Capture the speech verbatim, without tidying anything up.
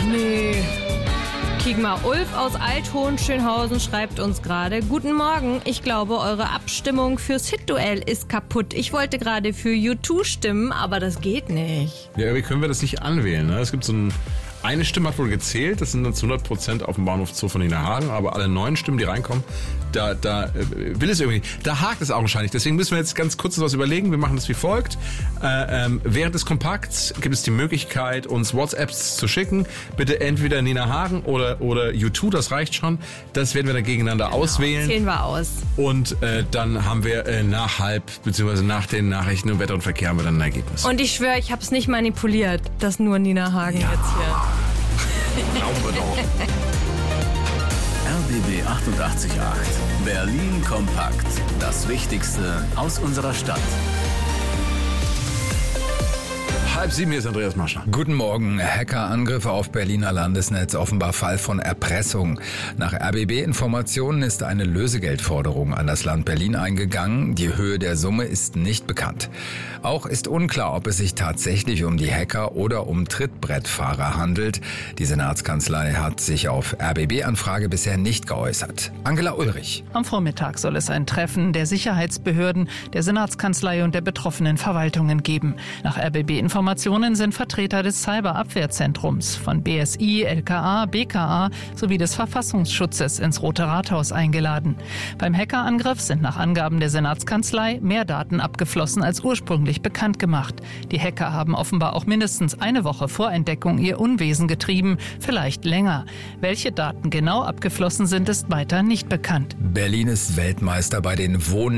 nee. Kiek mal, Ulf aus Althohenschönhausen schreibt uns gerade: Guten Morgen, ich glaube, eure Abstimmung fürs Hit-Duell ist kaputt. Ich wollte gerade für U zwei stimmen, aber das geht nicht. Ja, wie können wir das nicht anwählen? Ne? Es gibt so ein... Eine Stimme hat wohl gezählt, das sind dann zu hundert Prozent auf dem Bahnhof Zoo von Nina Hagen, aber alle neun Stimmen, die reinkommen, da, da äh, will es irgendwie, da hakt es augenscheinlich. Deswegen müssen wir jetzt ganz kurz was überlegen. Wir machen das wie folgt. Äh, ähm, während des Kompakts gibt es die Möglichkeit, uns WhatsApps zu schicken. Bitte entweder Nina Hagen oder, oder U zwei, das reicht schon. Das werden wir dann gegeneinander genau, auswählen. Zählen wir aus. Und äh, dann haben wir äh, nach halb, beziehungsweise nach den Nachrichten und Wetter und Verkehr haben wir dann ein Ergebnis. Und ich schwöre, ich habe es nicht manipuliert, dass nur Nina Hagen ja. jetzt hier... Glauben wir doch. R B B achtundachtzig Komma acht. Berlin kompakt. Das Wichtigste aus unserer Stadt. Halb sieben, hier ist Andreas Mascher. Guten Morgen. Hackerangriffe auf Berliner Landesnetz, offenbar Fall von Erpressung. Nach R B B-Informationen ist eine Lösegeldforderung an das Land Berlin eingegangen. Die Höhe der Summe ist nicht bekannt. Auch ist unklar, ob es sich tatsächlich um die Hacker oder um Trittbrettfahrer handelt. Die Senatskanzlei hat sich auf R B B-Anfrage bisher nicht geäußert. Angela Ulrich. Am Vormittag soll es ein Treffen der Sicherheitsbehörden, der Senatskanzlei und der betroffenen Verwaltungen geben. Nach R B B-Informationen sind Vertreter des Cyberabwehrzentrums von B S I, L K A, B K A sowie des Verfassungsschutzes ins Rote Rathaus eingeladen. Beim Hackerangriff sind nach Angaben der Senatskanzlei mehr Daten abgeflossen als ursprünglich bekannt gemacht. Die Hacker haben offenbar auch mindestens eine Woche vor Entdeckung ihr Unwesen getrieben, vielleicht länger. Welche Daten genau abgeflossen sind, ist weiter nicht bekannt. Berlin ist Weltmeister bei den Wohn-